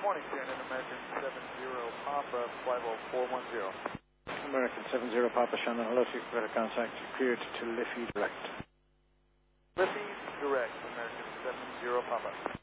morning, Shannon. American 70 Papa, flight level 410. American 70 Papa, Shannon. Hello, to better contact. Cleared to Liffey Direct. Liffey Direct, American 70 Papa.